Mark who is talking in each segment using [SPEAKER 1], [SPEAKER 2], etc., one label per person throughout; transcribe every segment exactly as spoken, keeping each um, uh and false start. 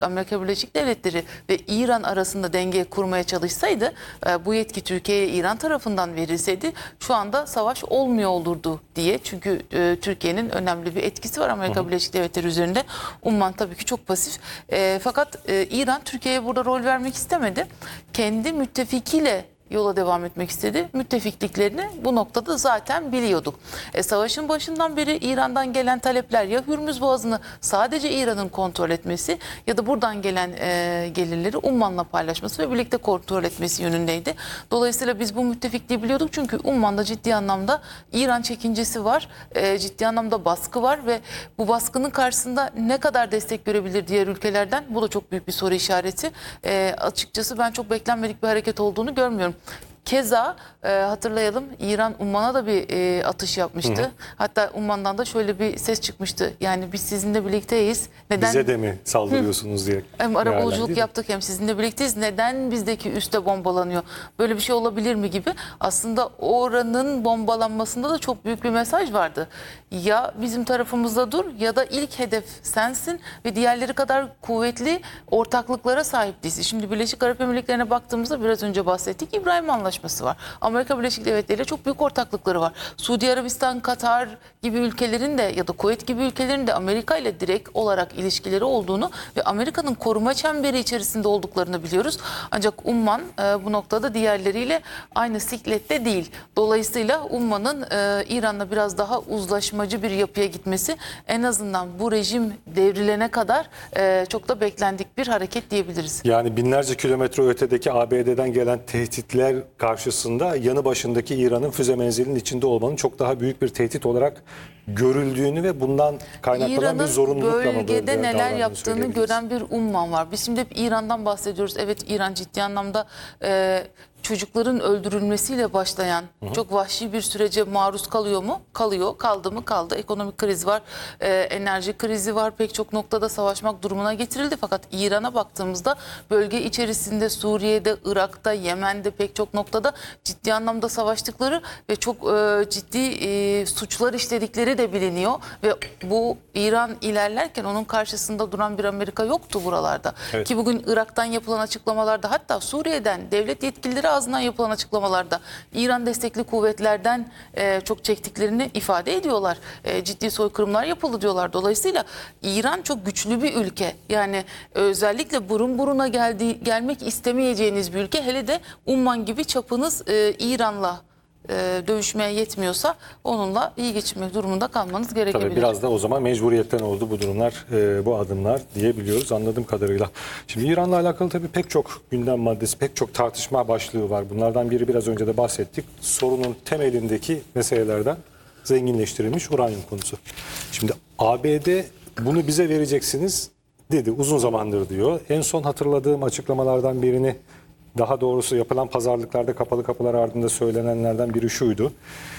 [SPEAKER 1] Amerika Birleşik Devletleri ve İran arasında denge kurmaya çalışsaydı, bu yetki Türkiye'ye İran tarafından verilseydi şu anda savaş olmuyor olurdu diye. Çünkü Türkiye'nin önemli bir etkisi var Amerika hı hı. Birleşik Devletleri üzerinde. Umman tabii ki çok pasif. E, fakat e, İran Türkiye'ye burada rol vermek istemedi. Kendi müttefikiyle yola devam etmek istedi. Müttefikliklerini bu noktada zaten biliyorduk. E, savaşın başından beri İran'dan gelen talepler ya Hürmüz Boğazı'nı sadece İran'ın kontrol etmesi ya da buradan gelen e, gelirleri Umman'la paylaşması ve birlikte kontrol etmesi yönündeydi. Dolayısıyla biz bu müttefikliği biliyorduk çünkü Umman'da ciddi anlamda İran çekincesi var. E, ciddi anlamda baskı var ve bu baskının karşısında ne kadar destek görebilir diğer ülkelerden? Bu da çok büyük bir soru işareti. E, açıkçası ben çok beklenmedik bir hareket olduğunu görmüyorum. Keza e, hatırlayalım, İran Umman'a da bir e, atış yapmıştı. Hı hı. Hatta Umman'dan da şöyle bir ses çıkmıştı. Yani biz sizinle birlikteyiz. Neden?
[SPEAKER 2] Bize de mi saldırıyorsunuz hı. diye.
[SPEAKER 1] Hem arabuluculuk yaptık hem sizinle birlikteyiz. Neden bizdeki üste bombalanıyor? Böyle bir şey olabilir mi gibi. Aslında oranın bombalanmasında da çok büyük bir mesaj vardı. Ya bizim tarafımızda dur ya da ilk hedef sensin ve diğerleri kadar kuvvetli ortaklıklara sahip değilsin. Şimdi Birleşik Arap Emirlikleri'ne baktığımızda biraz önce bahsettik. İbrahim Anlaşması var. Amerika Birleşik Devletleri ile çok büyük ortaklıkları var. Suudi Arabistan, Katar gibi ülkelerin de ya da Kuveyt gibi ülkelerin de Amerika ile direkt olarak ilişkileri olduğunu ve Amerika'nın koruma çemberi içerisinde olduklarını biliyoruz. Ancak Umman e, bu noktada diğerleriyle aynı siklette değil. Dolayısıyla Umman'ın e, İran'la biraz daha uzlaşmacı bir yapıya gitmesi en azından bu rejim devrilene kadar e, çok da beklendik bir hareket diyebiliriz.
[SPEAKER 2] Yani binlerce kilometre ötedeki A B D'den gelen tehditler karşısında yanı başındaki İran'ın füze menzilinin içinde olmanın çok daha büyük bir tehdit olarak görüldüğünü ve bundan kaynaklanan bir zorunlulukla mı
[SPEAKER 1] bölgede neler yaptığını gören bir umman var. Biz şimdi hep İran'dan bahsediyoruz. Evet, İran ciddi anlamda e, çocukların öldürülmesiyle başlayan hı hı. çok vahşi bir sürece maruz kalıyor mu? Kalıyor. Kaldı mı? Kaldı. Ekonomik kriz var. E, enerji krizi var. Pek çok noktada savaşmak durumuna getirildi. Fakat İran'a baktığımızda bölge içerisinde Suriye'de, Irak'ta, Yemen'de pek çok noktada ciddi anlamda savaştıkları ve çok e, ciddi e, suçlar işledikleri de biliniyor. Ve bu İran ilerlerken onun karşısında duran bir Amerika yoktu buralarda. Evet. Ki bugün Irak'tan yapılan açıklamalarda, hatta Suriye'den devlet yetkilileri ağzından yapılan açıklamalarda İran destekli kuvvetlerden e, çok çektiklerini ifade ediyorlar. E, ciddi soykırımlar yapıldı diyorlar. Dolayısıyla İran çok güçlü bir ülke. Yani özellikle burun buruna geldiği, gelmek istemeyeceğiniz bir ülke. Hele de Umman gibi çapınız e, İran'la e, dövüşmeye yetmiyorsa onunla iyi geçinmek durumunda kalmanız gerekebilir.
[SPEAKER 2] Tabii biraz da o zaman mecburiyetten oldu bu durumlar, e, bu adımlar diyebiliyoruz anladığım kadarıyla. Şimdi İran'la alakalı tabii pek çok gündem maddesi, pek çok tartışma başlığı var. Bunlardan biri biraz önce de bahsettik. Sorunun temelindeki meselelerden zenginleştirilmiş uranyum konusu. Şimdi A B D bunu bize vereceksiniz dedi, uzun zamandır diyor. En son hatırladığım açıklamalardan birini, daha doğrusu yapılan pazarlıklarda kapalı kapılar ardında söylenenlerden biri şuydu.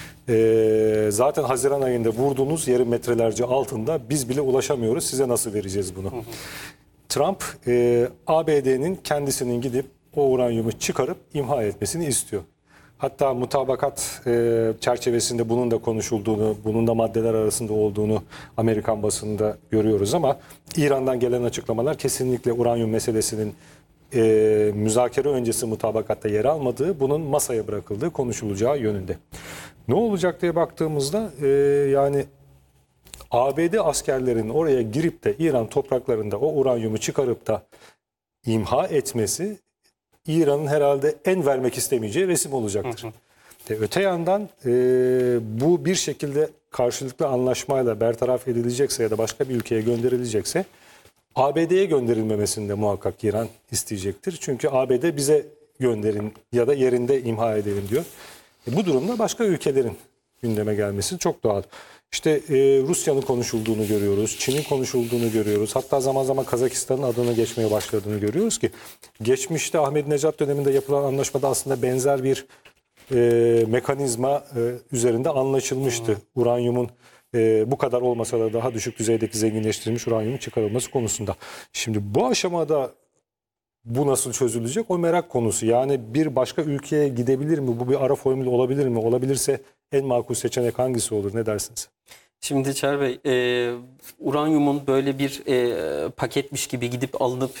[SPEAKER 2] Ee, zaten Haziran ayında vurduğunuz yerin metrelerce altında, biz bile ulaşamıyoruz, size nasıl vereceğiz bunu? Hı hı. Trump e, A B D'nin kendisinin gidip o uranyumu çıkarıp imha etmesini istiyor. Hatta mutabakat e, çerçevesinde bunun da konuşulduğunu, bunun da maddeler arasında olduğunu Amerikan basınında görüyoruz ama İran'dan gelen açıklamalar kesinlikle uranyum meselesinin e, müzakere öncesi mutabakatta yer almadığı, bunun masaya bırakıldığı konuşulacağı yönünde. Ne olacak diye baktığımızda e, yani A B D askerlerinin oraya girip de İran topraklarında o uranyumu çıkarıp da imha etmesi İran'ın herhalde en vermek istemeyeceği resim olacaktır. Hı hı. Öte yandan e, bu bir şekilde karşılıklı anlaşmayla bertaraf edilecekse ya da başka bir ülkeye gönderilecekse A B D'ye gönderilmemesini de muhakkak İran isteyecektir. Çünkü A B D bize gönderin ya da yerinde imha edelim diyor. E, bu durumda başka ülkelerin gündeme gelmesi çok doğal. İşte e, Rusya'nın konuşulduğunu görüyoruz, Çin'in konuşulduğunu görüyoruz. Hatta zaman zaman Kazakistan'ın adını geçmeye başladığını görüyoruz ki geçmişte Ahmadinejad döneminde yapılan anlaşmada aslında benzer bir e, mekanizma e, üzerinde anlaşılmıştı. Hmm. Uranyumun e, bu kadar olmasa da daha düşük düzeydeki zenginleştirilmiş uranyumun çıkarılması konusunda. Şimdi bu aşamada bu nasıl çözülecek, o merak konusu. Yani bir başka ülkeye gidebilir mi? Bu bir ara formülü olabilir mi? Olabilirse en makul seçenek hangisi olur? Ne dersiniz?
[SPEAKER 3] Şimdi Çağrı Bey, e, uranyumun böyle bir e, paketmiş gibi gidip alınıp